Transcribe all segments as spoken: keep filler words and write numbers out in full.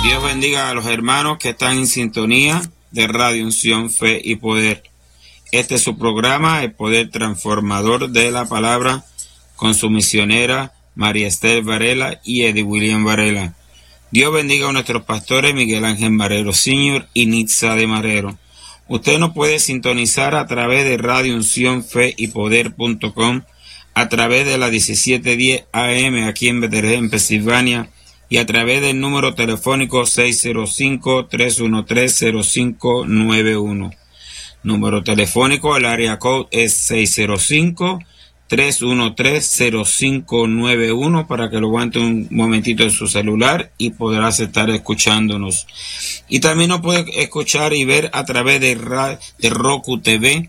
Dios bendiga a los hermanos que están en sintonía de Radio Unción, Fe y Poder. Este es su programa, El Poder Transformador de la Palabra, con su misionera María Esther Varela y Eddie William Varela. Dios bendiga a nuestros pastores Miguel Ángel Marrero Senior y Nitza de Marrero. Usted nos puede sintonizar a través de Radio Unción, Fe y Poder punto com, a través de la diecisiete diez A M aquí en Bethlehem, Pensilvania, y a través del número telefónico seis cero cinco, tres uno tres, cero cinco nueve uno. Número telefónico, el área code es seis cero cinco, tres uno tres, cero cinco nueve uno, para que lo aguante un momentito en su celular y podrás estar escuchándonos. Y también nos puede escuchar y ver a través de, de Roku T V,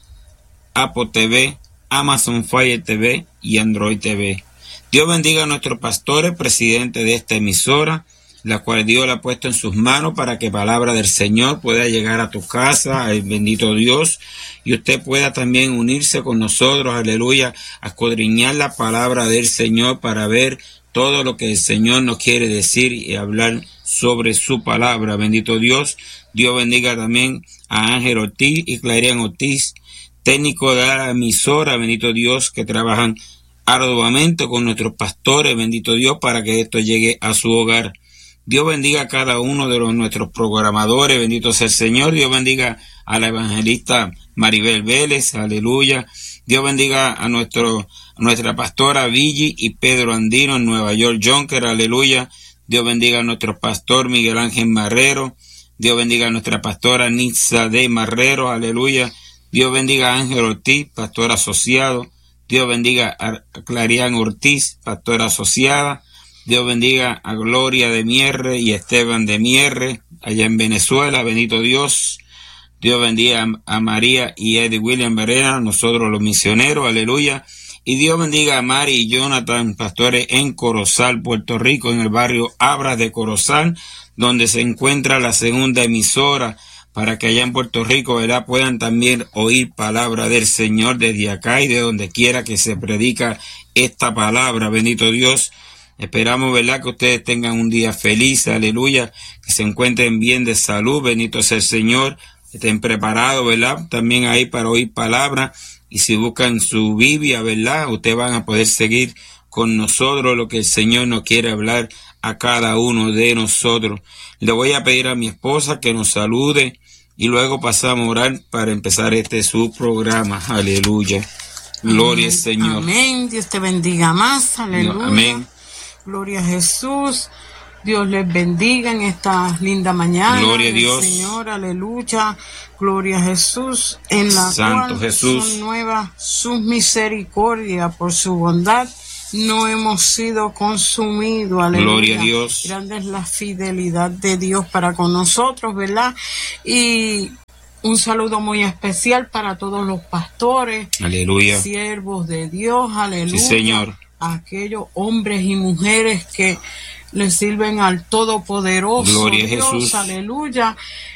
Apple T V, Amazon Fire T V y Android T V. Dios bendiga a nuestros pastores, presidente de esta emisora, la cual Dios la ha puesto en sus manos para que palabra del Señor pueda llegar a tu casa, al bendito Dios, y usted pueda también unirse con nosotros, aleluya, a escudriñar la palabra del Señor para ver todo lo que el Señor nos quiere decir y hablar sobre su palabra, bendito Dios. Dios bendiga también a Ángel Ortiz y Clarian Ortiz, técnico de la emisora, bendito Dios, que trabajan arduamente con nuestros pastores, bendito Dios, para que esto llegue a su hogar. Dios bendiga a cada uno de los, nuestros programadores, bendito sea el Señor. Dios bendiga a la evangelista Maribel Vélez, aleluya. Dios bendiga a, nuestro, a nuestra pastora Vigi y Pedro Andino en Nueva York, Jonker, aleluya. Dios bendiga a nuestro pastor Miguel Ángel Marrero. Dios bendiga a nuestra pastora Nitza de Marrero, aleluya. Dios bendiga a Ángel Ortiz, pastor asociado. Dios bendiga a Clarian Ortiz, pastora asociada. Dios bendiga a Gloria de Mierre y Esteban de Mierre, allá en Venezuela, bendito Dios. Dios bendiga a, a María y Eddie William Varela, nosotros los misioneros, aleluya. Y Dios bendiga a Mari y Jonathan, pastores en Corozal, Puerto Rico, en el barrio Abras de Corozal, donde se encuentra la segunda emisora, para que allá en Puerto Rico, ¿verdad?, puedan también oír palabra del Señor desde acá y de donde quiera que se predica esta palabra, bendito Dios. Esperamos, ¿verdad?, que ustedes tengan un día feliz, aleluya, que se encuentren bien de salud, bendito sea el Señor, que estén preparados, ¿verdad?, también ahí para oír palabra, y si buscan su Biblia, ¿verdad?, ustedes van a poder seguir con nosotros lo que el Señor nos quiere hablar a cada uno de nosotros. Le voy a pedir a mi esposa que nos salude y luego pasamos a orar para empezar este su programa. Aleluya. Gloria al Señor. Amén. Dios te bendiga más. Aleluya. Amén. Gloria a Jesús. Dios les bendiga en esta linda mañana. Gloria a Dios. Señor, aleluya. Gloria a Jesús. En la Santo cual Jesús. son nuevas sus misericordias por su bondad. No hemos sido consumidos, aleluya. Gloria a Dios. Grande es la fidelidad de Dios para con nosotros, ¿verdad? Y un saludo muy especial para todos los pastores, aleluya, siervos de Dios, aleluya. Sí, Señor. Aquellos hombres y mujeres que le sirven al Todopoderoso. Gloria a Dios, Jesús. Aleluya.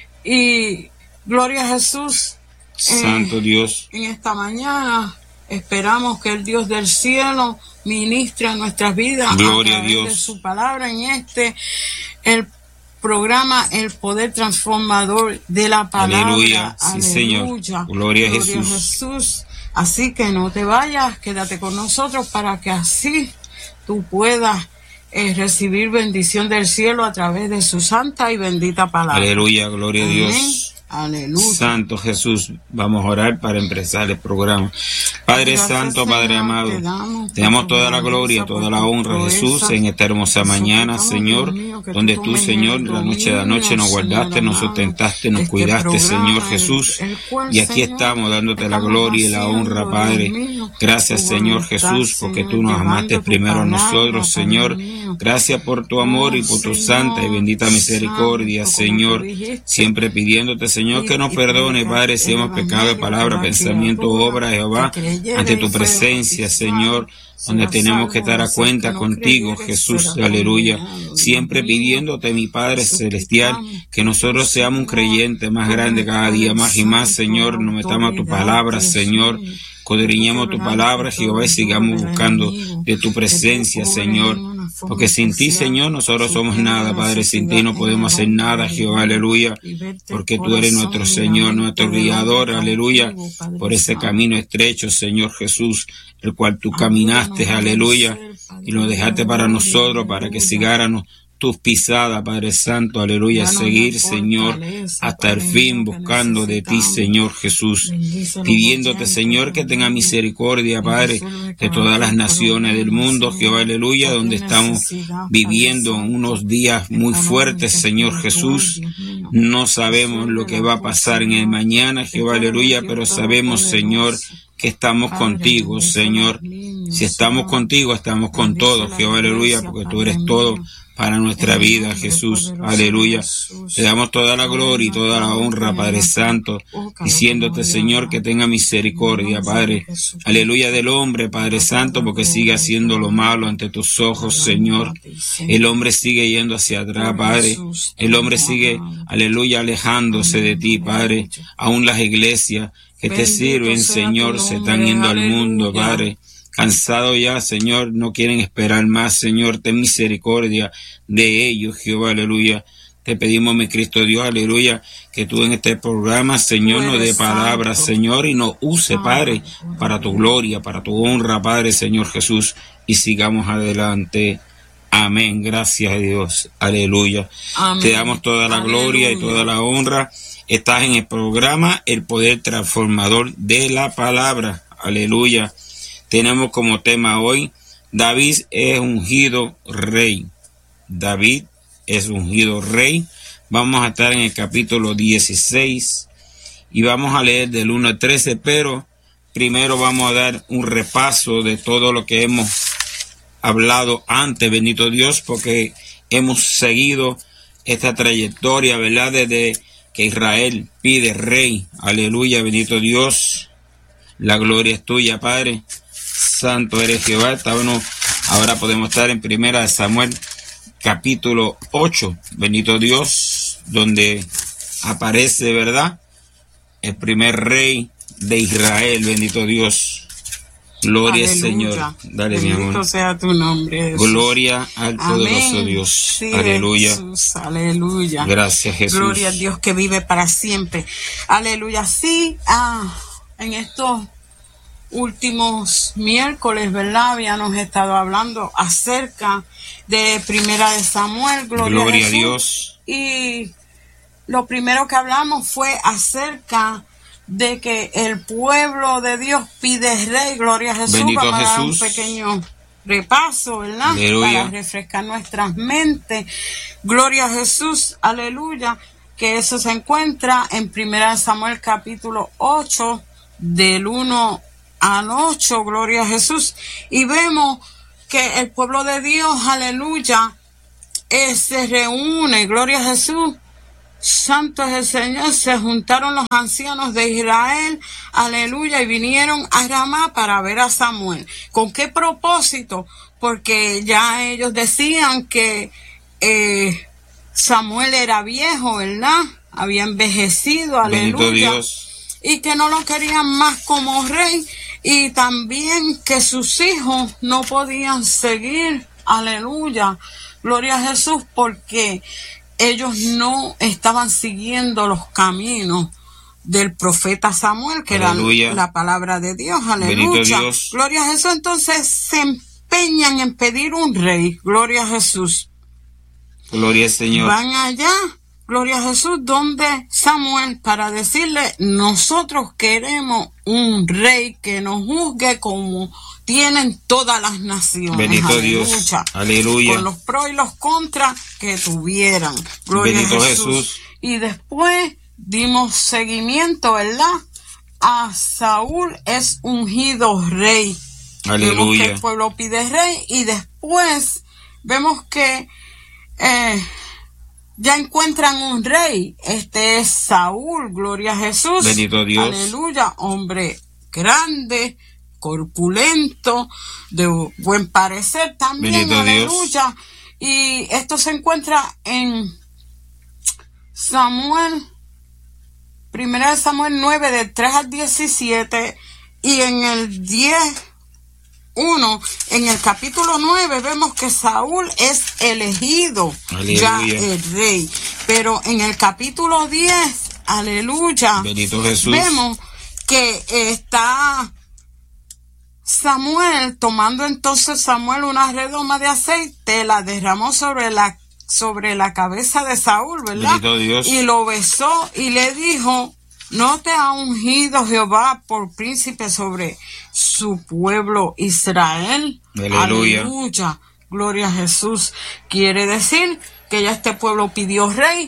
Y gloria a Jesús. Santo eh, Dios. En esta mañana esperamos que el Dios del cielo ministre a nuestras vidas. Gloria a través a Dios. De su palabra en este, el programa El Poder Transformador de la Palabra. Aleluya. Sí, Aleluya. Señor. Gloria a Jesús. Gloria a Jesús. Así que no te vayas, quédate con nosotros para que así tú puedas eh, recibir bendición del cielo a través de su santa y bendita palabra. Aleluya, gloria Amén. a Dios. Aleluya. Santo Jesús, vamos a orar para empezar el programa. Padre Gracias, Santo, Señor, Padre amado, te damos, te damos toda la por tu gloria, grandeza, toda la por tu honra, proeza. Jesús, en esta hermosa mañana, Suplicamos, Señor, Dios mío, que donde tú tú, tomes Señor, el la noche de la noche nos dominio, guardaste, Señor nos amado, sustentaste, nos este cuidaste, programa, Señor Jesús, el, el cual, y aquí Señor, estamos dándote la estamos gloria y la haciendo, honra, Dios Padre. mío, Gracias, tu Señor voluntad, Jesús, porque Señor, tú nos amaste llevando tu primero a palabra, nosotros, Señor. Padre mío. Gracias por tu amor y por tu Oh, santa y bendita Señor, misericordia, santo, como Señor. tú dijiste. Siempre pidiéndote, Señor, que nos Y- y perdone, predicar Padre, si el hemos pecado de evangelio palabra, a la pensamiento, criatura obra, Jehová, que creyere ante y tu fuere presencia, bautizado, Señor, donde será tenemos que salvo, estar a mas el cuenta que no contigo, creyere Jesús, será aleluya. condenado. Siempre Dios mío, pidiéndote, mi Padre celestial, suplicamos, que nosotros seamos un Señor, creyente más grande cada día más y más, Señor. Nos metamos a tu palabra, Señor. Escudriñemos tu palabra, Jehová, y sigamos buscando de tu presencia, Señor. porque sin ti, Señor, nosotros somos nada, Padre. Sin ti no podemos hacer nada, Jehová, aleluya, porque tú eres nuestro Señor, nuestro guiador, aleluya, por ese camino estrecho, Señor Jesús, el cual tú caminaste, aleluya, y lo dejaste para nosotros, para que sigáramos tus pisadas, Padre Santo, aleluya, seguir, Señor, hasta el fin, buscando de ti, Señor Jesús, pidiéndote, Señor, que tenga misericordia, Padre, de todas las naciones del mundo, Jehová, aleluya, donde estamos viviendo unos días muy fuertes, Señor Jesús. No sabemos lo que va a pasar en el mañana, Jehová, aleluya, pero sabemos, Señor, que estamos contigo, Señor. Si estamos contigo, estamos con todo, Jehová, aleluya, porque tú eres todo para nuestra vida, Jesús, aleluya. Te damos toda la gloria y toda la honra, Padre Santo, diciéndote, Señor, que tenga misericordia, Padre, aleluya, del hombre, Padre Santo, porque sigue haciendo lo malo ante tus ojos, Señor. El hombre sigue yendo hacia atrás, Padre. El hombre sigue, aleluya, alejándose de ti, Padre. Aún las iglesias que te sirven, Señor, se están yendo al mundo, Padre. Cansado ya, Señor, no quieren esperar más, Señor, ten misericordia de ellos, Jehová, aleluya. Te pedimos, mi Cristo Dios, aleluya, que tú en este programa, Señor, nos dé palabras, Señor, y nos use, Padre, para tu gloria, para tu honra, Padre, Señor Jesús, y sigamos adelante. Amén, gracias a Dios, aleluya. Amén. Te damos toda la aleluya. Gloria y toda la honra. Estás en el programa El Poder Transformador de la Palabra, aleluya. Tenemos como tema hoy, David es ungido rey. David es ungido rey. Vamos a estar en el capítulo dieciséis y vamos a leer del uno al trece, pero primero vamos a dar un repaso de todo lo que hemos hablado antes, bendito Dios, porque hemos seguido esta trayectoria, ¿verdad? Desde que Israel pide rey. Aleluya, bendito Dios. La gloria es tuya, Padre. Santo eres Jehová. Estábamos, ahora podemos estar en Primera de Samuel, capítulo ocho, bendito Dios, donde aparece, ¿verdad?, el primer rey de Israel, bendito Dios. Gloria al Señor. Dale, bendito mi amor. Bendito sea tu nombre, Jesús. Gloria al poderoso Amén. Dios. Sí, aleluya. Jesús, aleluya. Gracias, Jesús. Gloria al Dios que vive para siempre. Aleluya. Sí, ah, en estos últimos miércoles, ¿verdad?, habíamos estado hablando acerca de Primera de Samuel, gloria, gloria a, Jesús, a Dios. Y lo primero que hablamos fue acerca de que el pueblo de Dios pide rey, gloria a Jesús. Bendito Vamos Jesús. A dar un pequeño repaso, ¿verdad?, aleluya, para refrescar nuestras mentes. Gloria a Jesús, aleluya, que eso se encuentra en Primera de Samuel capítulo ocho, del uno al ocho, gloria a Jesús, y vemos que el pueblo de Dios, aleluya, eh, se reúne, gloria a Jesús, santo es el Señor, se juntaron los ancianos de Israel, aleluya, y vinieron a Ramá para ver a Samuel. ¿Con qué propósito? Porque ya ellos decían que eh, Samuel era viejo, ¿verdad? Había envejecido, aleluya, y que no lo querían más como rey, y también que sus hijos no podían seguir, aleluya, gloria a Jesús, porque ellos no estaban siguiendo los caminos del profeta Samuel, que aleluya. Era la palabra de Dios, aleluya, Dios. Gloria a Jesús. Entonces se empeñan en pedir un rey, gloria a Jesús. Gloria al Señor. Van allá, gloria a Jesús, donde Samuel, para decirle, nosotros queremos un rey que nos juzgue como tienen todas las naciones. Bendito aleluya. Dios. Aleluya. Con los pros y los contras que tuvieran. Gloria Bendito a Jesús. Jesús. Y después dimos seguimiento, ¿verdad?, a Saúl es ungido rey. Aleluya. Vemos que el pueblo pide rey y después vemos que eh, ya encuentran un rey. Este es Saúl, gloria a Jesús. Bendito Dios. Aleluya, hombre grande, corpulento, de buen parecer también, bendito aleluya. Dios. Y esto se encuentra en Samuel, Primera de Samuel nueve, del tres al diecisiete, y en el diez, uno, en el capítulo nueve vemos que Saúl es elegido aleluya. Ya el rey. Pero en el capítulo diez, aleluya, bendito Jesús, vemos que está Samuel tomando entonces Samuel una redoma de aceite, la derramó sobre la sobre la cabeza de Saúl, ¿verdad? Bendito Dios. Y lo besó y le dijo: ¿no te ha ungido Jehová por príncipe sobre su pueblo Israel? Aleluya. Aleluya. Gloria a Jesús. Quiere decir que ya este pueblo pidió rey.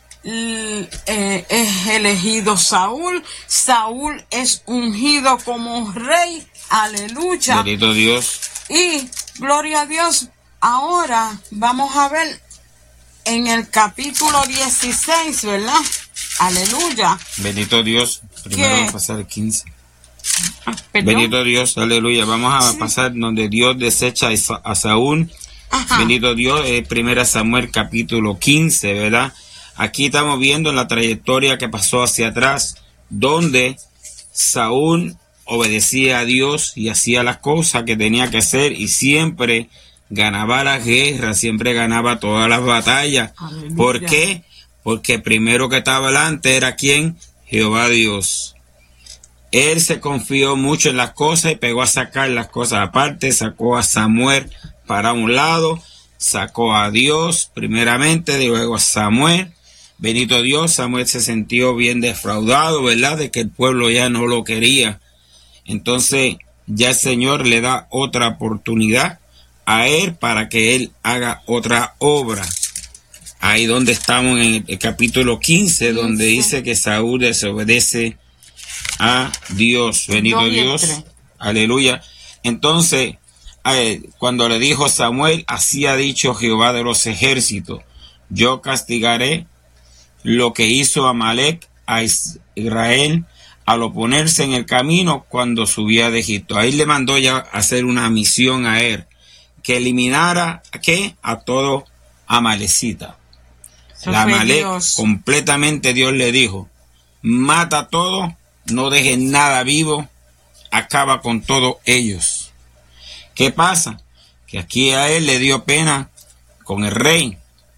Eh, es elegido Saúl. Saúl es ungido como rey. Aleluya. Bendito Dios. Y gloria a Dios. Ahora vamos a ver en el capítulo dieciséis, ¿verdad? Aleluya. Bendito Dios. Primero ¿Qué? vamos a pasar el quince. Ah, bendito Dios, aleluya. Vamos a sí. pasar donde Dios desecha a Saúl. Ajá. Bendito Dios, es Primera Samuel capítulo quince, ¿verdad? Aquí estamos viendo la trayectoria que pasó hacia atrás, donde Saúl obedecía a Dios y hacía las cosas que tenía que hacer y siempre ganaba las guerras, siempre ganaba todas las batallas. Aleluya. ¿Por qué? Porque primero que estaba delante era ¿quién? Jehová Dios. Él se confió mucho en las cosas y pegó a sacar las cosas aparte, sacó a Samuel para un lado, sacó a Dios primeramente, luego a Samuel. Bendito Dios, Samuel se sintió bien defraudado, ¿verdad? De que el pueblo ya no lo quería. Entonces ya el Señor le da otra oportunidad a él para que él haga otra obra. Ahí donde estamos en el capítulo quince, donde sí. dice que Saúl desobedece a Dios. Bendito Dios. Dios. Aleluya. Entonces, eh, cuando le dijo Samuel, así ha dicho Jehová de los ejércitos: yo castigaré lo que hizo Amalek a Israel al oponerse en el camino cuando subía de Egipto. Ahí le mandó ya hacer una misión a él, que eliminara ¿a qué? A todo amalecita. La Amalek, completamente Dios le dijo: mata todo, no dejes nada vivo, acaba con todos ellos. ¿Qué pasa? Que aquí a él le dio pena con el rey,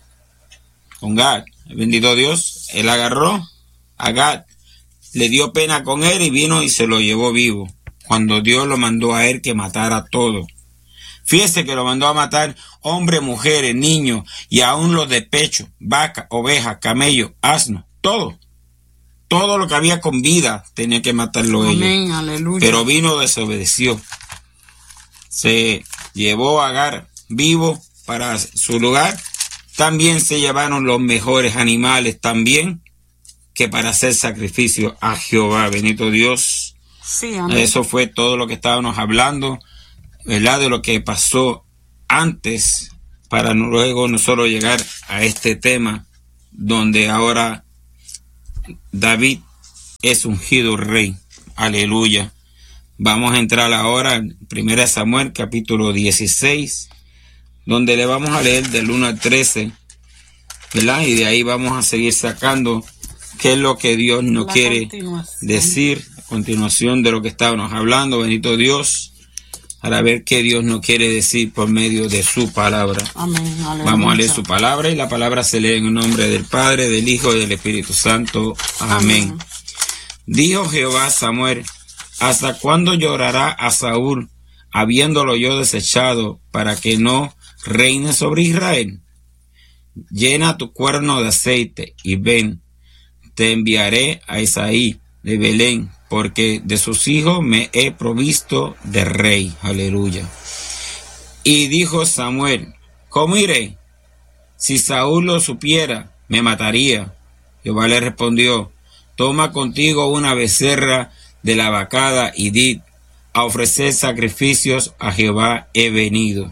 con Gad. Bendito Dios, él agarró a Gad, le dio pena con él y vino y se lo llevó vivo, cuando Dios lo mandó a él que matara todo. Fíjese que lo mandó a matar hombres, mujeres, niños y aún los de pecho, vaca, oveja, camello, asno, todo. Todo lo que había con vida tenía que matarlo ellos. Amén, aleluya. Pero vino, desobedeció. Se llevó a Agar vivo para su lugar. También se llevaron los mejores animales también, que para hacer sacrificio a Jehová. Bendito Dios. Sí, amén. Eso fue todo lo que estábamos hablando, ¿verdad? De lo que pasó antes, para luego nosotros llegar a este tema, donde ahora David es ungido rey. Aleluya. Vamos a entrar ahora en Primera Samuel capítulo dieciséis, donde le vamos a leer del uno al trece, ¿verdad? Y de ahí vamos a seguir sacando qué es lo que Dios nos La quiere decir a continuación de lo que estábamos hablando. Bendito Dios, para ver qué Dios nos quiere decir por medio de su palabra. Amén. Vamos a leer su palabra, y la palabra se lee en el nombre del Padre, del Hijo y del Espíritu Santo. Amén. Amén. Dijo Jehová a Samuel: ¿hasta cuándo llorará a Saúl, habiéndolo yo desechado, para que no reine sobre Israel? Llena tu cuerno de aceite y ven, te enviaré a Isaí de Belén, porque de sus hijos me he provisto de rey. Aleluya. Y dijo Samuel: ¿cómo iré? Si Saúl lo supiera, me mataría. Jehová le respondió: toma contigo una becerra de la vacada y di: a ofrecer sacrificios a Jehová he venido.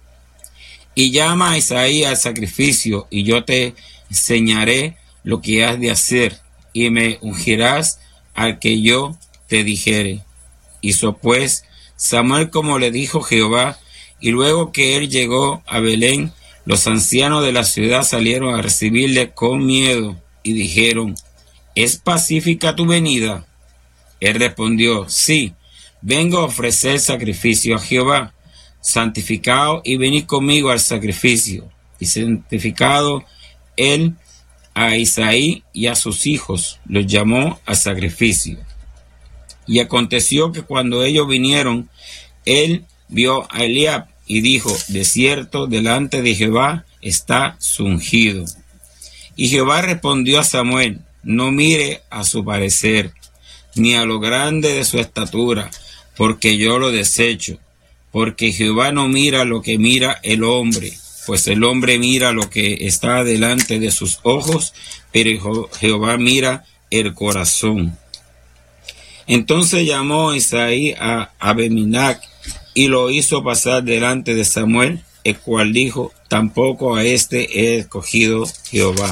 Y llama a Isaí al sacrificio, y yo te enseñaré lo que has de hacer, y me ungirás al que yo te dijere. Hizo pues Samuel como le dijo Jehová, y luego que él llegó a Belén, los ancianos de la ciudad salieron a recibirle con miedo, y dijeron: ¿es pacífica tu venida? Él respondió: sí, vengo a ofrecer sacrificio a Jehová. Santificaos y venid conmigo al sacrificio. Y santificado él a Isaí y a sus hijos, los llamó al sacrificio. Y aconteció que cuando ellos vinieron, él vio a Eliab y dijo, de cierto, delante de Jehová está su ungido. Y Jehová respondió a Samuel, no mire a su parecer, ni a lo grande de su estatura, porque yo lo desecho. Porque Jehová no mira lo que mira el hombre, pues el hombre mira lo que está delante de sus ojos, pero Jehová mira el corazón. Entonces llamó Isaí a Abimelech y lo hizo pasar delante de Samuel, el cual dijo, tampoco a este he escogido Jehová.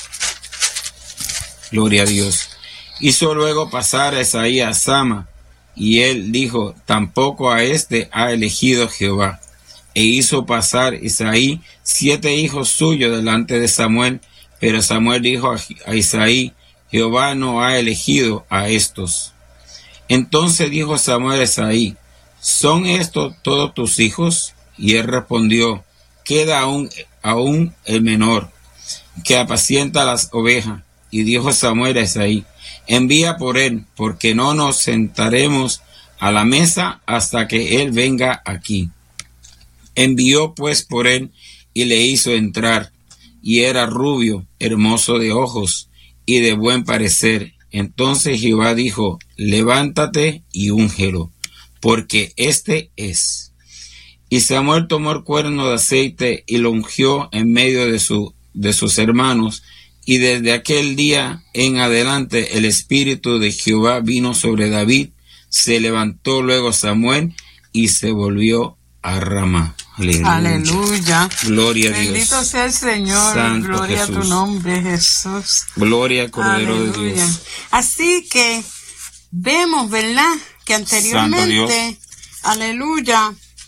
Gloria a Dios. Hizo luego pasar a Isaí a Sama, y él dijo, tampoco a este ha elegido Jehová. E hizo pasar Isaí siete hijos suyos delante de Samuel, pero Samuel dijo a Isaí, Jehová no ha elegido a estos. Entonces dijo Samuel a Isaí, ¿son estos todos tus hijos? Y él respondió, queda aún, aún el menor, que apacienta las ovejas. Y dijo Samuel a Isaí, envía por él, porque no nos sentaremos a la mesa hasta que él venga aquí. Envió pues por él y le hizo entrar, y era rubio, hermoso de ojos y de buen parecer. Entonces Jehová dijo, levántate y úngelo, porque este es. Y Samuel tomó el cuerno de aceite y lo ungió en medio de, su, de sus hermanos, y desde aquel día en adelante el espíritu de Jehová vino sobre David. Se levantó luego Samuel y se volvió a Ramá. Aleluya. Aleluya. Gloria a Dios. Bendito sea el Señor. Santo Gloria Jesús. a tu nombre, Jesús. Gloria al Cordero Aleluya. de Dios. Así que vemos, ¿verdad?, que anteriormente, aleluya,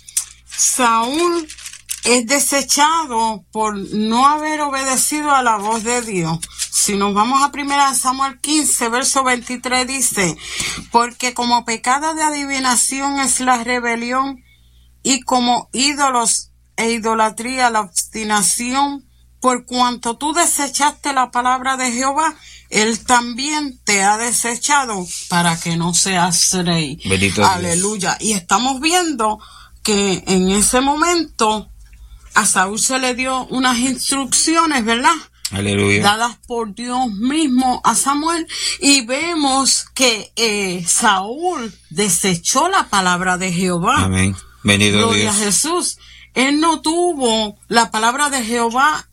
Saúl es desechado por no haber obedecido a la voz de Dios. Si nos vamos a primera Samuel quince, verso veintitrés, dice, porque como pecado de adivinación es la rebelión, y como ídolos e idolatría la obstinación, por cuanto tú desechaste la palabra de Jehová, él también te ha desechado para que no seas rey. Bendito Aleluya. Dios. Y estamos viendo que en ese momento a Saúl se le dio unas instrucciones, ¿verdad? Aleluya. Dadas por Dios mismo a Samuel, y vemos que eh, Saúl desechó la palabra de Jehová. Amén. Bendito Gloria Dios. a Jesús. Él no tuvo la palabra de Jehová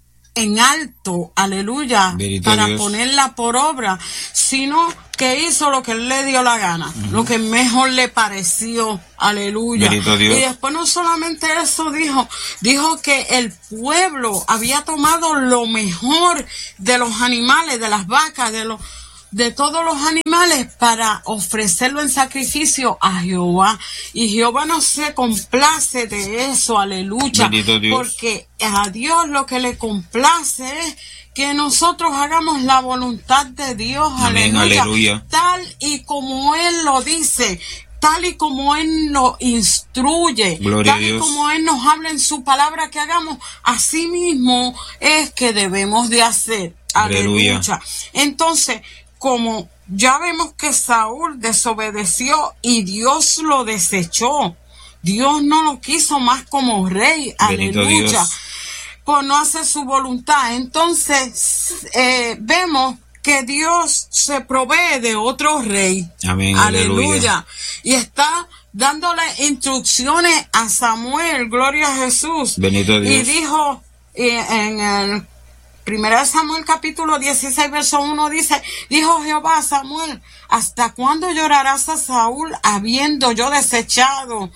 en alto, aleluya, Bendito para Dios. ponerla por obra, sino que hizo lo que él le dio la gana, uh-huh. lo que mejor le pareció, aleluya. Bendito Dios. Y después no solamente eso dijo, dijo que el pueblo había tomado lo mejor de los animales, de las vacas, de los de todos los animales para ofrecerlo en sacrificio a Jehová. Y Jehová no se complace de eso, aleluya. Bendito Dios. Porque a Dios lo que le complace es que nosotros hagamos la voluntad de Dios, Amén, aleluya, aleluya. Tal y como Él lo dice, tal y como Él nos instruye, Gloria tal a Dios. y como Él nos habla en su palabra que hagamos, así mismo es que debemos de hacer. Aleluya. Aleluya. Entonces, como ya vemos que Saúl desobedeció y Dios lo desechó, Dios no lo quiso más como rey, Bendito aleluya, Dios. por no hacer su voluntad. Entonces, eh, vemos que Dios se provee de otro rey. Amén, Aleluya. aleluya. Y está dándole instrucciones a Samuel, gloria a Jesús. Bendito Dios. Y dijo eh, en el Primera de Samuel capítulo dieciséis, verso uno dice, dijo Jehová a Samuel, ¿hasta cuándo llorarás a Saúl habiendo yo desechado,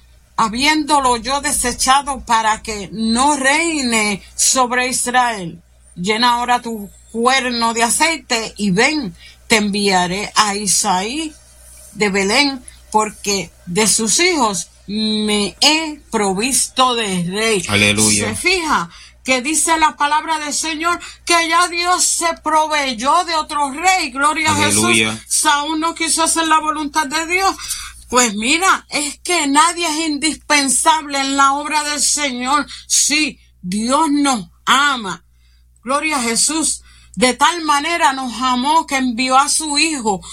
habiéndolo yo desechado para que no reine sobre Israel? Llena ahora tu cuerno de aceite y ven, te enviaré a Isaí de Belén, porque de sus hijos me he provisto de rey. Aleluya. Se fija que dice la palabra del Señor que ya Dios se proveyó de otro rey. Gloria Aleluya. a Jesús. Saúl no quiso hacer la voluntad de Dios. Pues mira, es que nadie es indispensable en la obra del Señor. Sí, Dios nos ama. Gloria a Jesús. De tal manera nos amó que envió a su Hijo,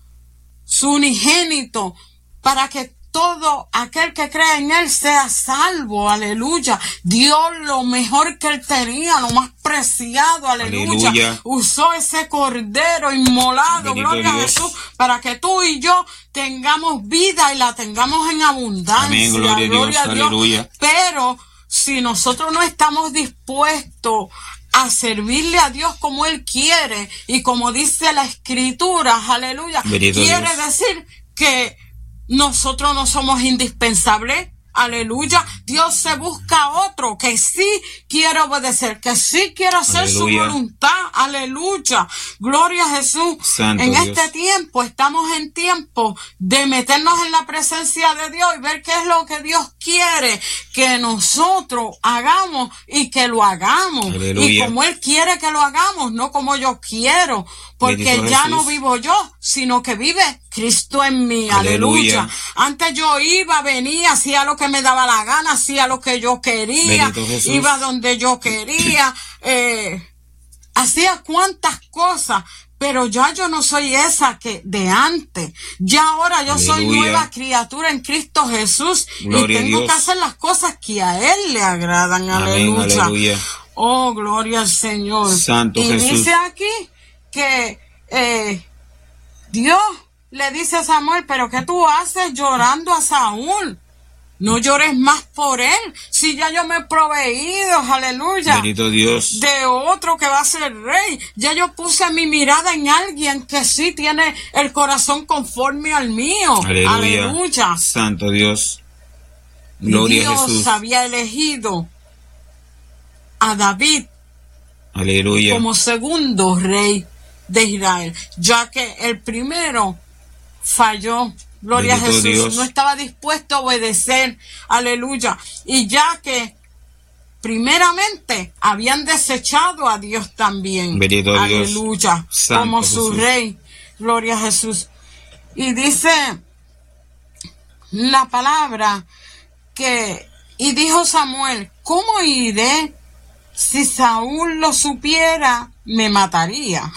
su unigénito, para que todo aquel que cree en Él sea salvo. Aleluya. Dio lo mejor que Él tenía, lo más preciado. Aleluya. Aleluya. Usó ese cordero inmolado, bendito gloria Dios. A Jesús, para que tú y yo tengamos vida y la tengamos en abundancia. Amén, gloria, gloria a Dios. Dios. Aleluya. Pero si nosotros no estamos dispuestos a servirle a Dios como Él quiere y como dice la Escritura, aleluya, bendito quiere Dios. Decir que nosotros no somos indispensables. Aleluya. Dios se busca otro que sí quiere obedecer, que sí quiere hacer aleluya. Su voluntad. Aleluya. Gloria a Jesús. Santo en Dios. Este tiempo, estamos en tiempo de meternos en la presencia de Dios y ver qué es lo que Dios quiere que nosotros hagamos y que lo hagamos. Aleluya. Y como Él quiere que lo hagamos, no como yo quiero. Porque bendito ya Jesús. No vivo yo, sino que vive Cristo en mí. Aleluya. Aleluya. Antes yo iba, venía, hacía lo que me daba la gana, hacía lo que yo quería, iba donde yo quería, eh, hacía cuantas cosas, pero ya yo no soy esa que de antes. Ya ahora yo aleluya. Soy nueva criatura en Cristo Jesús. Gloria y tengo que hacer las cosas que a Él le agradan. Amén, aleluya. Aleluya. Oh, gloria al Señor. Santo y Jesús. Dice aquí que eh, Dios le dice a Samuel, pero ¿qué tú haces llorando a Saúl? No llores más por él, si ya yo me he proveído, aleluya, bendito Dios, de otro que va a ser rey. Ya yo puse mi mirada en alguien que sí tiene el corazón conforme al mío. Aleluya. Aleluya. Santo Dios. Gloria Dios a Jesús. Dios había elegido a David, aleluya, como segundo rey de Israel, ya que el primero falló. Gloria bendito a Jesús, Dios. No estaba dispuesto a obedecer, aleluya, y ya que primeramente habían desechado a Dios también, bendito aleluya, Dios. Santo como su Jesús. rey, gloria a Jesús. Y dice la palabra que, y dijo Samuel, ¿cómo iré? Si Saúl lo supiera, me mataría.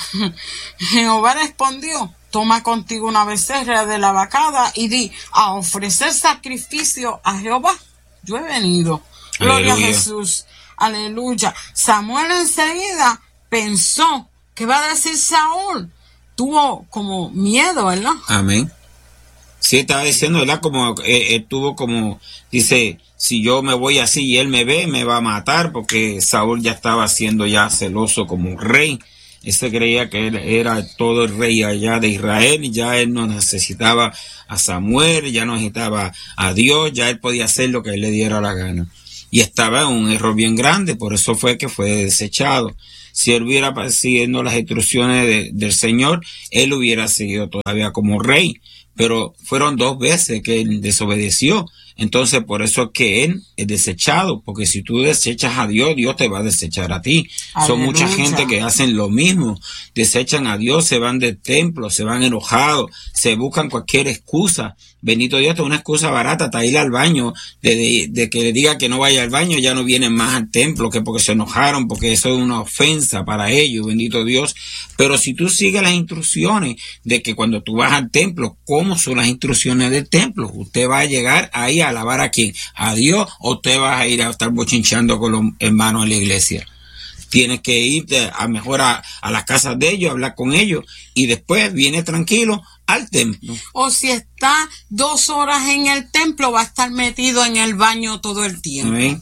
Jehová respondió, toma contigo una becerra de la vacada y di, a ofrecer sacrificio a Jehová, yo he venido. Gloria aleluya. A Jesús, aleluya. Samuel enseguida pensó, ¿qué va a decir Saúl? Tuvo como miedo, ¿verdad? Amén. Sí, estaba diciendo, ¿verdad? Como eh, él tuvo como, dice, si yo me voy así y él me ve, me va a matar, porque Saúl ya estaba siendo ya celoso como un rey. Él se creía que él era todo el rey allá de Israel, y ya él no necesitaba a Samuel, ya no necesitaba a Dios, ya él podía hacer lo que él le diera la gana. Y estaba en un error bien grande, por eso fue que fue desechado. Si él hubiera siguiendo las instrucciones de, del Señor, él hubiera seguido todavía como rey. Pero fueron dos veces que él desobedeció. Entonces, por eso es que él es desechado, porque si tú desechas a Dios, Dios te va a desechar a ti. Aleluya. Son mucha gente que hacen lo mismo, desechan a Dios, se van del templo, se van enojados, se buscan cualquier excusa. Bendito Dios, esta es una excusa barata, hasta ir al baño, de, de, de que le diga que no vaya al baño, ya no vienen más al templo, que porque se enojaron, porque eso es una ofensa para ellos, bendito Dios. Pero si tú sigues las instrucciones de que cuando tú vas al templo, ¿cómo son las instrucciones del templo? Usted va a llegar ahí a alabar a quién, a Dios, o usted va a ir a estar bochinchando con los hermanos en la iglesia. Tienes que irte a mejor a, a las casas de ellos, hablar con ellos, y después viene tranquilo al templo. O si está dos horas en el templo, va a estar metido en el baño todo el tiempo. ¿Sí?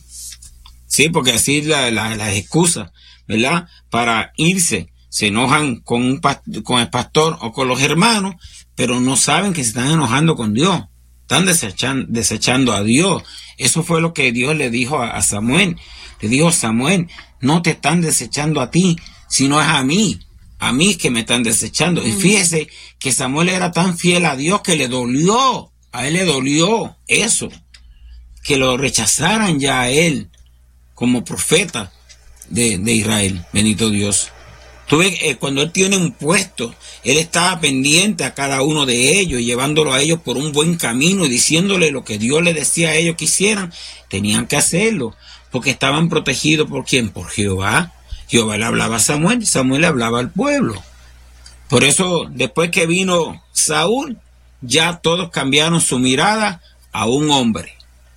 Sí, porque así la, la, las excusas, ¿verdad? Para irse, se enojan con, un past- con el pastor o con los hermanos, pero no saben que se están enojando con Dios. Están desechando, desechando a Dios. Eso fue lo que Dios le dijo a, a Samuel. Le dijo, Samuel, no te están desechando a ti, sino es a mí. A mí es que me están desechando. Mm. Y fíjese que Samuel era tan fiel a Dios que le dolió. A él le dolió eso. Que lo rechazaran ya a él como profeta de, de Israel. Bendito Dios. Tú ves, eh, cuando él tiene un puesto, él estaba pendiente a cada uno de ellos, llevándolo a ellos por un buen camino y diciéndole lo que Dios les decía a ellos que hicieran. Tenían que hacerlo, porque estaban protegidos por ¿quién? Por Jehová. Jehová le hablaba a Samuel, Samuel le hablaba al pueblo. Por eso, después que vino Saúl, ya todos cambiaron su mirada a un hombre.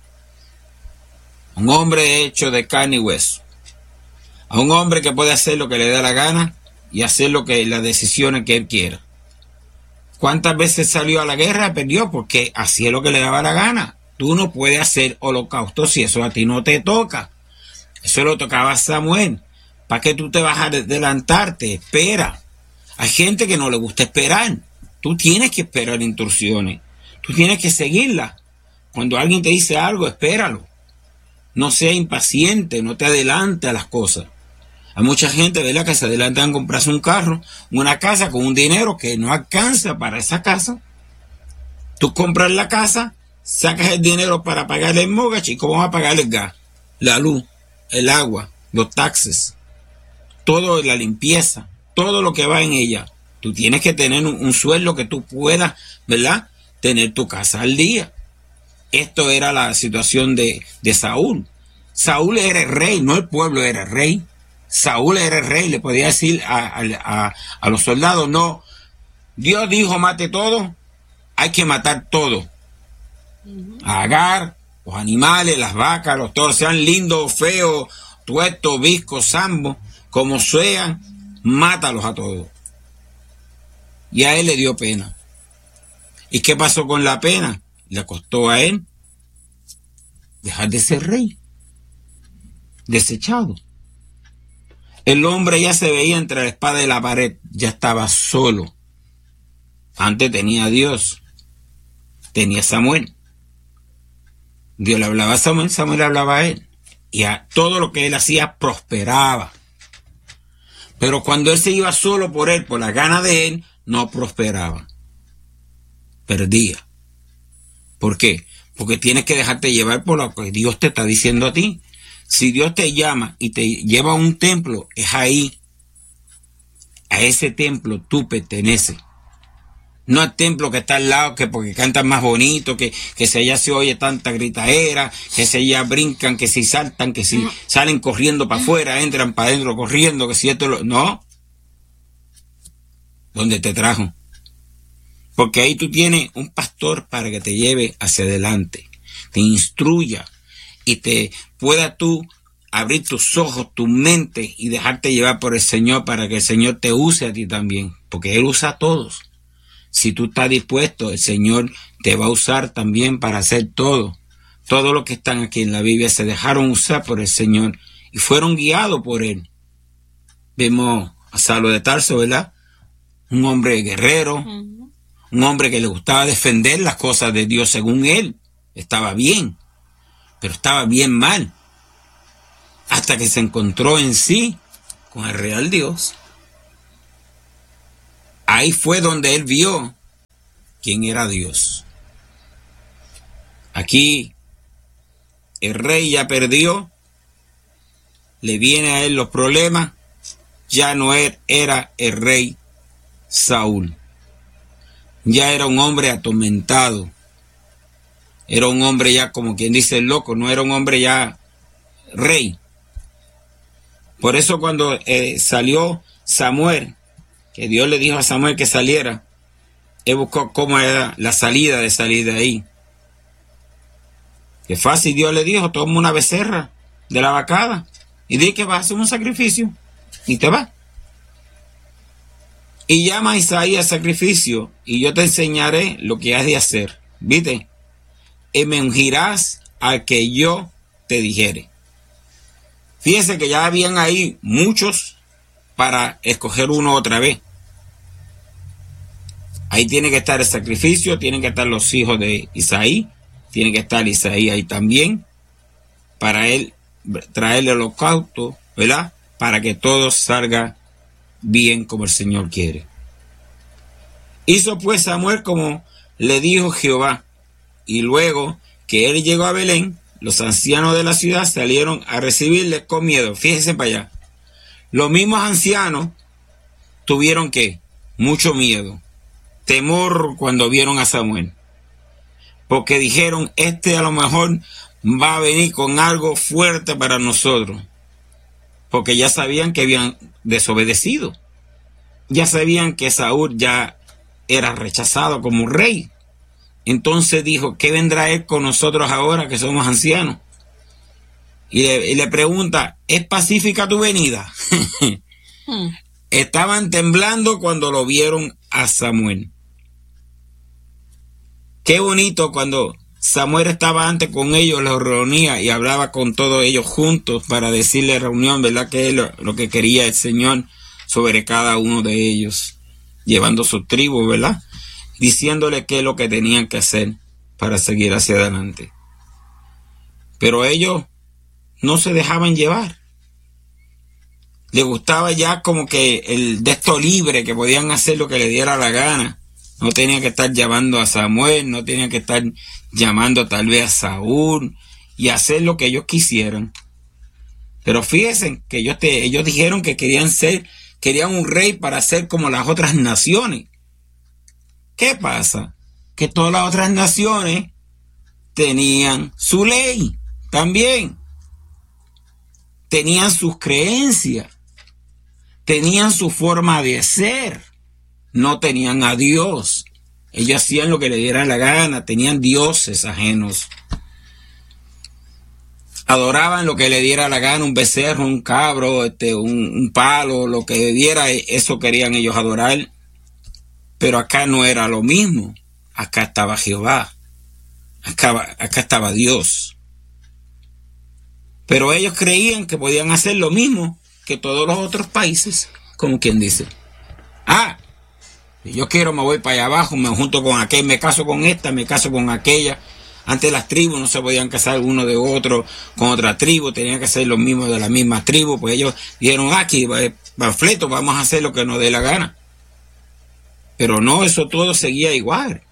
Un hombre hecho de carne y hueso. A un hombre que puede hacer lo que le da la gana y hacer lo que las decisiones que él quiera. ¿Cuántas veces salió a la guerra? Perdió porque hacía lo que le daba la gana. Tú no puedes hacer holocausto si eso a ti no te toca. Eso lo tocaba a Samuel. ¿Para qué tú te vas a adelantarte? Espera. Hay gente que no le gusta esperar. Tú tienes que esperar instrucciones. Tú tienes que seguirlas. Cuando alguien te dice algo, espéralo. No sea impaciente, no te adelante a las cosas. Hay mucha gente, ¿verdad?, que se adelantan a comprarse un carro, una casa con un dinero que no alcanza para esa casa. Tú compras la casa, sacas el dinero para pagar el mortgage y ¿cómo vas a pagar el gas, la luz, el agua, los taxes, todo, la limpieza, todo lo que va en ella? Tú tienes que tener un, un sueldo que tú puedas, ¿verdad?, tener tu casa al día. Esto era la situación de, de Saúl. Saúl era el rey, no el pueblo era el rey. Saúl era el rey, le podía decir a, a, a, a los soldados, no, Dios dijo mate todo, hay que matar todo. Uh-huh. A Agar, los animales, las vacas, los toros, sean lindos, feos, tuestos, viscos, zambos, como sean, mátalos a todos. Y a él le dio pena. ¿Y qué pasó con la pena? Le costó a él dejar de ser rey, desechado. El hombre ya se veía entre la espada y la pared, ya estaba solo. Antes tenía a Dios, tenía a Samuel. Dios le hablaba a Samuel, Samuel le hablaba a él. Y a todo lo que él hacía prosperaba. Pero cuando él se iba solo por él, por la gana de él, no prosperaba. Perdía. ¿Por qué? Porque tienes que dejarte llevar por lo que Dios te está diciendo a ti. Si Dios te llama y te lleva a un templo, es ahí. A ese templo tú perteneces. No al templo que está al lado, que porque cantan más bonito, que, que si allá se oye tanta gritaera, que si allá brincan, que si saltan, que si salen corriendo para afuera, entran para adentro corriendo, que si esto lo... No. ¿Dónde te trajo? Porque ahí tú tienes un pastor para que te lleve hacia adelante, te instruya y te pueda tú abrir tus ojos, tu mente y dejarte llevar por el Señor para que el Señor te use a ti también, porque Él usa a todos. Si tú estás dispuesto, el Señor te va a usar también para hacer todo. Todos los que están aquí en la Biblia se dejaron usar por el Señor y fueron guiados por Él. Vemos a Saulo de Tarso, ¿verdad? Un hombre guerrero, uh-huh. Un hombre que le gustaba defender las cosas de Dios según él. Estaba bien, pero estaba bien mal. Hasta que se encontró en sí con el real Dios. Ahí fue donde él vio quién era Dios. Aquí el rey ya perdió, le vienen a él los problemas, ya no era el rey Saúl. Ya era un hombre atormentado. Era un hombre ya, como quien dice, el loco, no era un hombre ya rey. Por eso cuando eh, salió Samuel, que Dios le dijo a Samuel que saliera, él buscó cómo era la salida de salir de ahí. Qué fácil, Dios le dijo, toma una becerra de la vacada y di que vas a hacer un sacrificio y te vas. Y llama a Isaías sacrificio y yo te enseñaré lo que has de hacer. ¿Viste? Y me ungirás al que yo te dijere. Fíjense que ya habían ahí muchos para escoger uno otra vez. Ahí tiene que estar el sacrificio, tienen que estar los hijos de Isaí, tiene que estar Isaí ahí también, para él traerle el holocausto, ¿verdad? Para que todo salga bien como el Señor quiere. Hizo pues Samuel como le dijo Jehová, y luego que él llegó a Belén, los ancianos de la ciudad salieron a recibirle con miedo. Fíjense para allá. Los mismos ancianos tuvieron ¿qué? Mucho miedo, temor cuando vieron a Samuel. Porque dijeron, este a lo mejor va a venir con algo fuerte para nosotros. Porque ya sabían que habían desobedecido. Ya sabían que Saúl ya era rechazado como rey. Entonces dijo, ¿qué vendrá él con nosotros ahora que somos ancianos? Y le, y le pregunta, ¿es pacífica tu venida? hmm. Estaban temblando cuando lo vieron a Samuel. Qué bonito cuando Samuel estaba antes con ellos, los reunía y hablaba con todos ellos juntos para decirle reunión, ¿verdad? Que es lo, lo que quería el Señor sobre cada uno de ellos, llevando su tribu, ¿verdad? Diciéndole qué es lo que tenían que hacer para seguir hacia adelante. Pero ellos no se dejaban llevar. Les gustaba ya como que el de esto libre, que podían hacer lo que les diera la gana. No tenían que estar llamando a Samuel, no tenían que estar llamando tal vez a Saúl y hacer lo que ellos quisieran. Pero fíjense que ellos, te, ellos dijeron que querían ser, querían un rey para ser como las otras naciones. ¿Qué pasa? Que todas las otras naciones tenían su ley también. Tenían sus creencias. Tenían su forma de ser. No tenían a Dios. Ellos hacían lo que les diera la gana. Tenían dioses ajenos. Adoraban lo que le diera la gana, un becerro, un cabro, este, un, un palo, lo que diera, eso querían ellos adorar. Pero acá no era lo mismo. Acá estaba Jehová. Acá, acá estaba Dios. Pero ellos creían que podían hacer lo mismo que todos los otros países, como quien dice. Ah, yo quiero, me voy para allá abajo, me junto con aquel, me caso con esta, me caso con aquella. Antes las tribus no se podían casar uno de otro con otra tribu, tenían que ser los mismos de la misma tribu, pues ellos dijeron, aquí, panfleto, vamos a hacer lo que nos dé la gana. Pero no, eso todo seguía igual.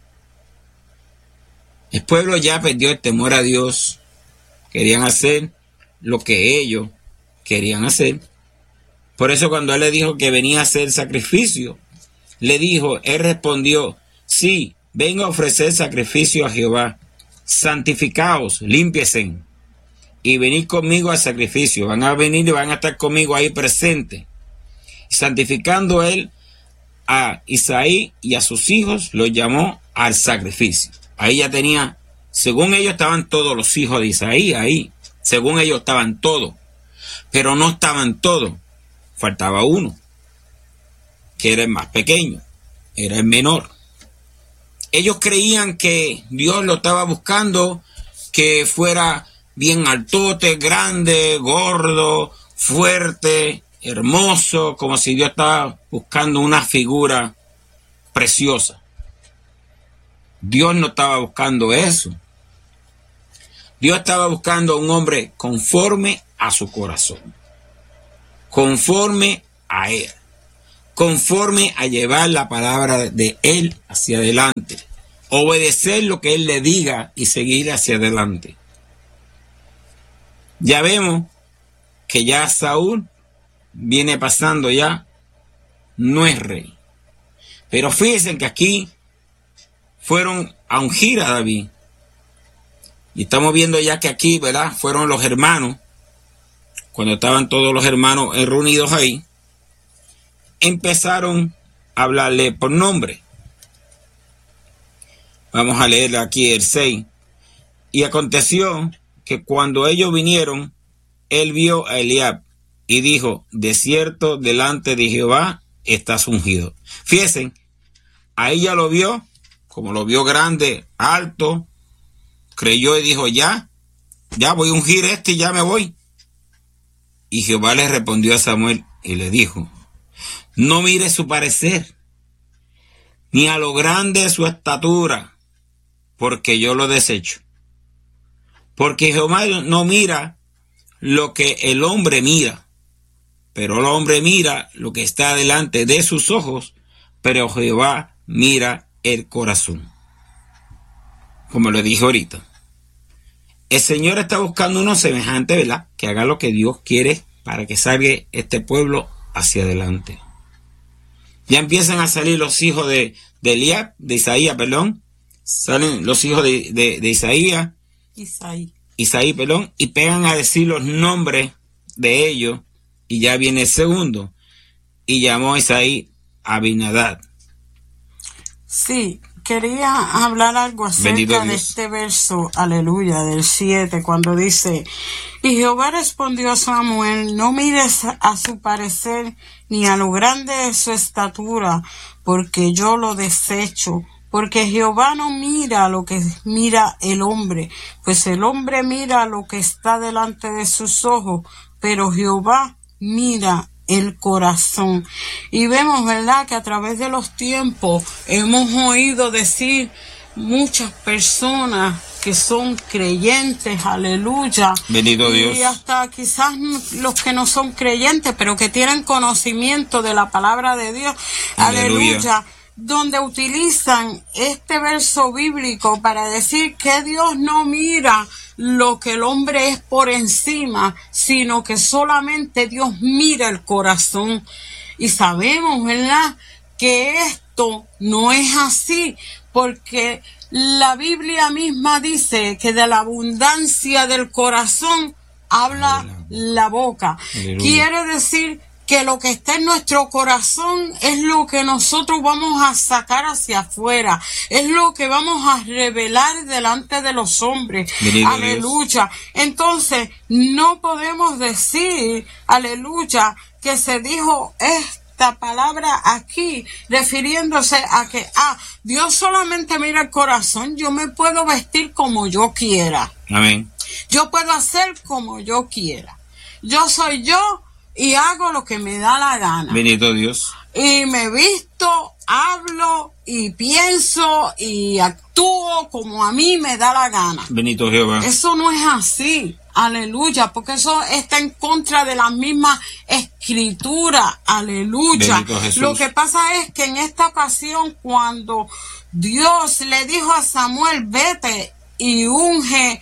El pueblo ya perdió el temor a Dios. Querían hacer lo que ellos querían hacer. Por eso cuando él le dijo que venía a hacer sacrificio, le dijo, él respondió, sí, vengo a ofrecer sacrificio a Jehová. Santificaos, límpiese y venid conmigo al sacrificio. Van a venir y van a estar conmigo ahí presentes. Y santificando él a Isaí y a sus hijos, los llamó al sacrificio. Ahí ya tenía, según ellos estaban todos los hijos de Isaí, ahí, según ellos estaban todos, pero no estaban todos, faltaba uno, que era el más pequeño, era el menor. Ellos creían que Dios lo estaba buscando, que fuera bien altote, grande, gordo, fuerte, hermoso, como si Dios estaba buscando una figura preciosa. Dios no estaba buscando eso. Dios estaba buscando a un hombre conforme a su corazón, conforme a Él, conforme a llevar la palabra de Él hacia adelante, obedecer lo que Él le diga y seguir hacia adelante. Ya vemos que ya Saúl viene pasando ya, no es rey. Pero fíjense que aquí fueron a ungir a David. Y estamos viendo ya que aquí, ¿verdad? Fueron los hermanos, cuando estaban todos los hermanos reunidos ahí, empezaron a hablarle por nombre. Vamos a leer aquí el seis. Y aconteció que cuando ellos vinieron, él vio a Eliab y dijo, de cierto, delante de Jehová estás ungido. Fíjense, ahí ya lo vio, como lo vio grande, alto, creyó y dijo, ya, ya voy a ungir este y ya me voy. Y Jehová le respondió a Samuel y le dijo, no mire su parecer, ni a lo grande de su estatura, porque yo lo desecho. Porque Jehová no mira lo que el hombre mira, pero el hombre mira lo que está delante de sus ojos, pero Jehová mira el corazón. Como le dije ahorita, el Señor está buscando uno semejante, ¿verdad? Que haga lo que Dios quiere para que salga este pueblo hacia adelante. Ya empiezan a salir los hijos de, de Eliab, de Isaías, perdón. Salen los hijos de, de, de Isaías. Isaí. Isaí, perdón. Y pegan a decir los nombres de ellos. Y ya viene el segundo. Y llamó a Isaí Abinadab. Sí, quería hablar algo acerca de este verso, aleluya, del siete, cuando dice: y Jehová respondió a Samuel: no mires a su parecer, ni a lo grande de su estatura, porque yo lo desecho. Porque Jehová no mira lo que mira el hombre, pues el hombre mira lo que está delante de sus ojos, pero Jehová mira el corazón. Y vemos, ¿verdad?, que a través de los tiempos hemos oído decir muchas personas que son creyentes, aleluya. Bendito Dios. Y hasta quizás los que no son creyentes, pero que tienen conocimiento de la palabra de Dios, aleluya, aleluya, donde utilizan este verso bíblico para decir que Dios no mira lo que el hombre es por encima, sino que solamente Dios mira el corazón. Y sabemos, ¿verdad?, que esto no es así, porque la Biblia misma dice que de la abundancia del corazón habla la boca. Aleluya. Quiere decir que lo que está en nuestro corazón es lo que nosotros vamos a sacar hacia afuera, es lo que vamos a revelar delante de los hombres. Bendito aleluya. Dios. Entonces, no podemos decir, aleluya, que se dijo esta palabra aquí, refiriéndose a que, ah, Dios solamente mira el corazón, yo me puedo vestir como yo quiera. Amén. Yo puedo hacer como yo quiera. Yo soy yo, y hago lo que me da la gana. Bendito Dios. Y me visto, hablo y pienso y actúo como a mí me da la gana. Bendito Jehová. Eso no es así. Aleluya, porque eso está en contra de la misma escritura. Aleluya. Bendito Jesús. Lo que pasa es que en esta ocasión, cuando Dios le dijo a Samuel: vete y unge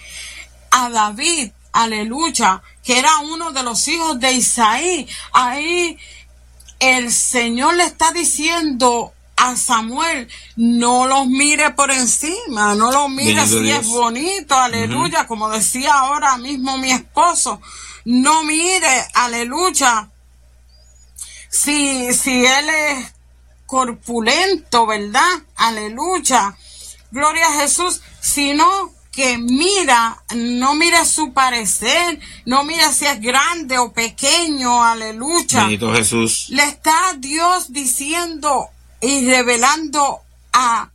a David, aleluya, que era uno de los hijos de Isaí, ahí el Señor le está diciendo a Samuel: no los mire por encima, no los mire si Dios es bonito, aleluya, uh-huh. Como decía ahora mismo mi esposo, no mire, aleluya, si, si él es corpulento, ¿verdad? Aleluya, gloria a Jesús, sino que mira, no mira su parecer, no mira si es grande o pequeño, aleluya. Bendito Jesús. Le está Dios diciendo y revelando a,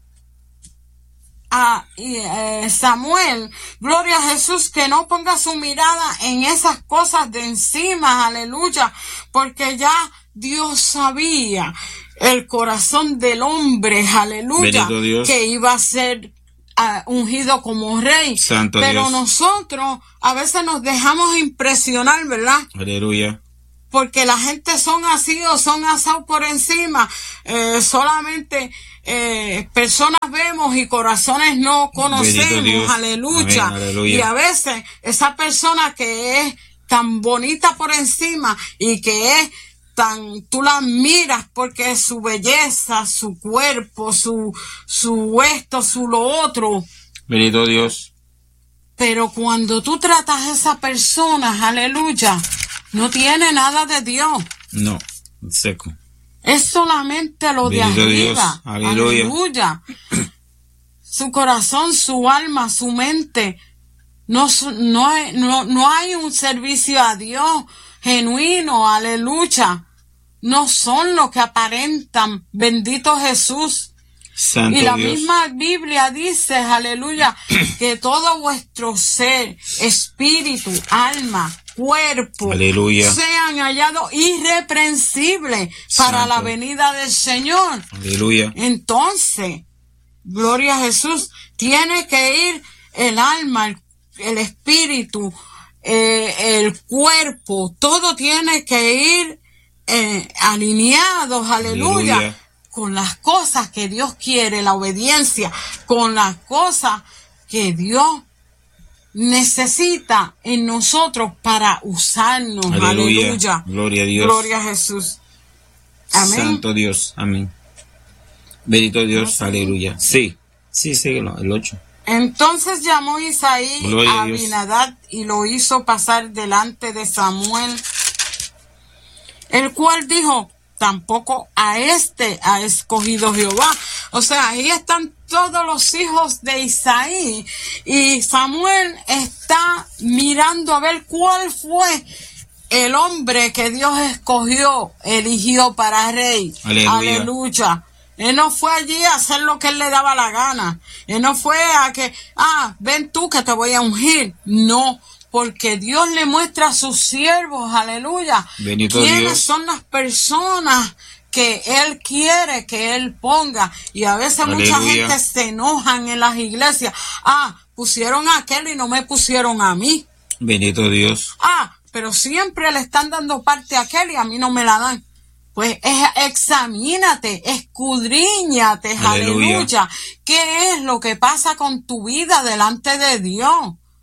a eh, Samuel, gloria a Jesús, que no ponga su mirada en esas cosas de encima, aleluya, porque ya Dios sabía el corazón del hombre, aleluya, que iba a ser Uh, ungido como rey. Santo pero Dios. Nosotros a veces nos dejamos impresionar, ¿verdad? Aleluya. Porque la gente son así o son asados por encima, eh, solamente eh, personas vemos y corazones no conocemos, aleluya. Amén, aleluya. Y a veces esa persona que es tan bonita por encima y que es tan, tú la miras porque su belleza, su cuerpo, su, su esto, su lo otro. Bendito Dios. Pero cuando tú tratas a esa persona, aleluya, no tiene nada de Dios. No, seco. Es solamente lo Bendito de arriba. Dios. Aleluya. Aleluya. Su corazón, su alma, su mente. No, no, no, no hay un servicio a Dios genuino, aleluya. No son los que aparentan, bendito Jesús. Santo y la Dios. Misma Biblia dice, aleluya, que todo vuestro ser, espíritu, alma, cuerpo, aleluya, sean hallados irreprensibles para Santo. La venida del Señor. Aleluya. Entonces, gloria a Jesús, tiene que ir el alma, el, el espíritu, eh, el cuerpo, todo tiene que ir eh, alineados, aleluya, aleluya, con las cosas que Dios quiere, la obediencia, con las cosas que Dios necesita en nosotros para usarnos, aleluya, aleluya. Gloria a Dios. Gloria a Jesús. Amén. Santo Dios, amén. Bendito Dios, ¿no? Aleluya. Sí, sí, sí, el ocho. Entonces llamó Isaí Gloria a Abinadab y lo hizo pasar delante de Samuel, el cual dijo, tampoco a este ha escogido Jehová. O sea, ahí están todos los hijos de Isaí y Samuel está mirando a ver cuál fue el hombre que Dios escogió, eligió para rey. Aleluya. Aleluya. Él no fue allí a hacer lo que él le daba la gana. Él no fue a que, ah, ven tú que te voy a ungir. No, porque Dios le muestra a sus siervos, aleluya, Benito quiénes Dios. son las personas que Él quiere que Él ponga. Y a veces aleluya. Mucha gente se enojan en las iglesias. Ah, pusieron a aquel y no me pusieron a mí. Bendito Dios. Ah, pero siempre le están dando parte a aquel y a mí no me la dan. Pues es, examínate, escudriñate, aleluya. aleluya. ¿Qué es lo que pasa con tu vida delante de Dios?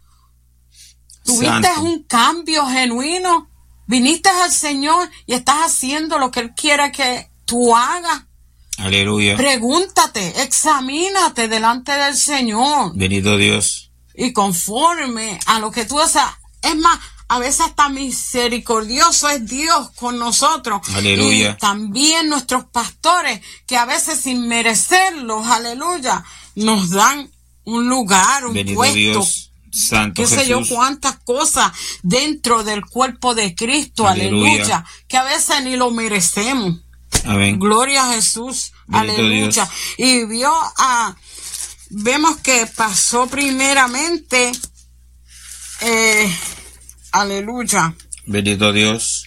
¿Tuviste Santo. Un cambio genuino? ¿Viniste al Señor y estás haciendo lo que Él quiere que tú hagas? Aleluya. Pregúntate, examínate delante del Señor. Bendito Dios. Y conforme a lo que tú haces, es más, a veces hasta misericordioso es Dios con nosotros. Aleluya. Y también nuestros pastores, que a veces sin merecerlos, aleluya, nos dan un lugar, un Bendito puesto. Dios. Santo qué sé Jesús. yo cuántas cosas dentro del cuerpo de Cristo, aleluya, aleluya que a veces ni lo merecemos. Amén. Gloria a Jesús, Bendito aleluya. Dios. Y vio a, vemos que pasó primeramente, eh, aleluya. Bendito Dios.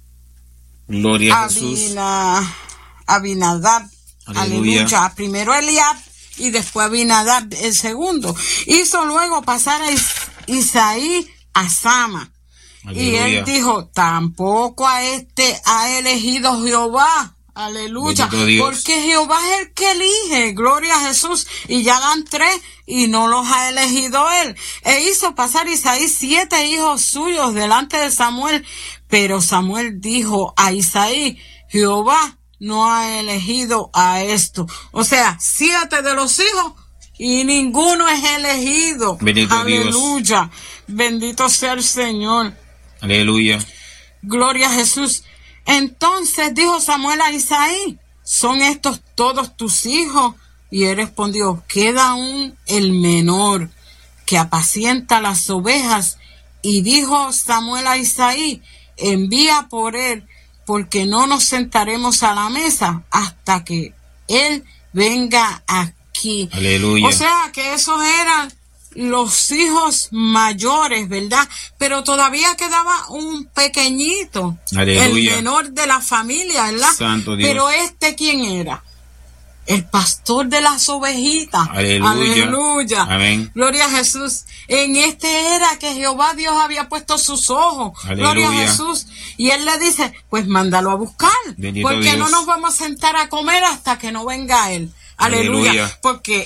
Gloria a Jesús. Abinadab, aleluya. aleluya. Primero Eliab y después Abinadab el segundo. Hizo luego pasar a Is Isaí a Sama. Aleluya. Y él dijo, tampoco a este ha elegido Jehová. Aleluya. Porque Jehová es el que elige. Gloria a Jesús. Y ya dan tres y no los ha elegido él. E hizo pasar Isaí siete hijos suyos delante de Samuel. Pero Samuel dijo a Isaí, Jehová no ha elegido a esto. O sea, siete de los hijos y ninguno es elegido. Bendito Aleluya. Dios. Bendito sea el Señor. Aleluya. Gloria a Jesús. Entonces dijo Samuel a Isaí, ¿son estos todos tus hijos? Y él respondió, queda aún el menor que apacienta las ovejas. Y dijo Samuel a Isaí, envía por él, porque no nos sentaremos a la mesa hasta que él venga aquí. Aleluya. O sea que esos eran los hijos mayores, ¿verdad? Pero todavía quedaba un pequeñito, aleluya, el menor de la familia, ¿verdad? Santo Dios. Pero este, ¿quién era? El pastor de las ovejitas. Aleluya. Aleluya. Amén. Gloria a Jesús. En este era que Jehová Dios había puesto sus ojos. Aleluya. Gloria a Jesús. Y él le dice, pues mándalo a buscar. Bendito porque Dios. no nos vamos a sentar a comer hasta que no venga él. Aleluya. Aleluya. Porque